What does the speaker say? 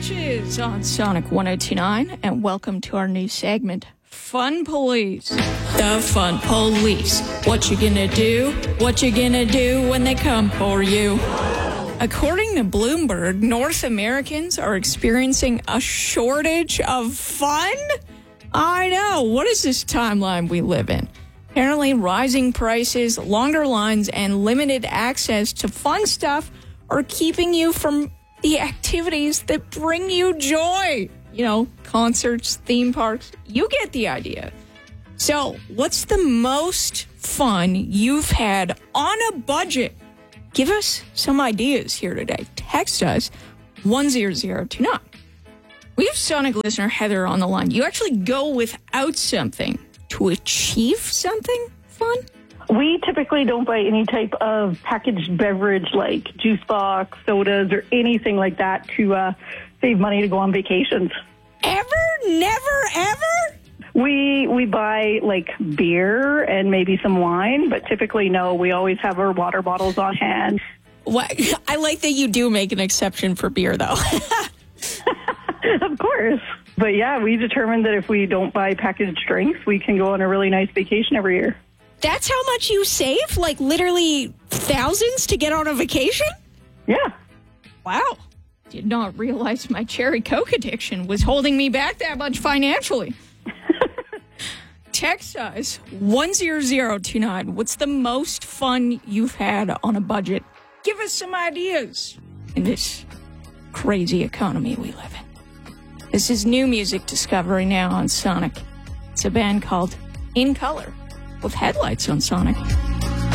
Peaches on Sonic 102.9, and welcome to our new segment, Fun Police. The Fun Police. What you gonna do? What you gonna do when they come for you? According to Bloomberg, North Americans are experiencing a shortage of fun? I know. What is this timeline we live in? Apparently, rising prices, longer lines, and limited access to fun stuff are keeping you from the activities that bring you joy. You know, concerts, theme parks. You get the idea. So, what's the most fun you've had on a budget? Give us some ideas here today. Text us 10029. We have Sonic listener Heather on the line. You actually go without something to achieve something fun? We typically don't buy any type of packaged beverage like juice box, sodas, or anything like that to save money to go on vacations. Ever? Never, ever? We buy like beer and maybe some wine, but typically no, we always have our water bottles on hand. What? I like that you do make an exception for beer, though. Of course. But yeah, we determined that if we don't buy packaged drinks, we can go on a really nice vacation every year. That's how much you save? Like literally thousands to get on a vacation? Yeah. Wow. Did not realize my cherry Coke addiction was holding me back that much financially. Text us 10029. What's the most fun you've had on a budget? Give us some ideas in this crazy economy we live in. This is new music discovery now on Sonic. It's a band called In Color with Headlights on Sonic.